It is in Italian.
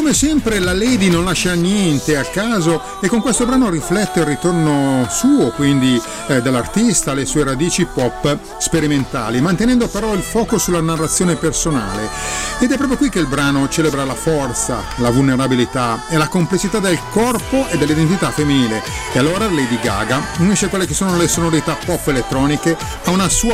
come sempre la Lady non lascia niente a caso e con questo brano riflette il ritorno suo, quindi dell'artista, alle sue radici pop sperimentali, mantenendo però il fuoco sulla narrazione personale. Ed è proprio qui che il brano celebra la forza, la vulnerabilità e la complessità del corpo e dell'identità femminile. E allora Lady Gaga unisce quelle che sono le sonorità pop elettroniche a una sua